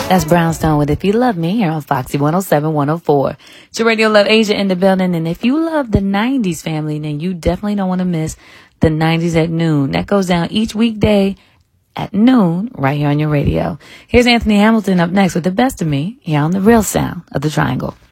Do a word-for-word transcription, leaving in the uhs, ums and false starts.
That's Brownstone with If You Love Me here on Foxy one oh seven, one oh four. It's your Radio Love Asia in the building. And if you love the nineties family, then you definitely don't want to miss the nineties at noon. That goes down each weekday at noon right here on your radio. Here's Anthony Hamilton up next with The Best of Me here on the Real Sound of the Triangle.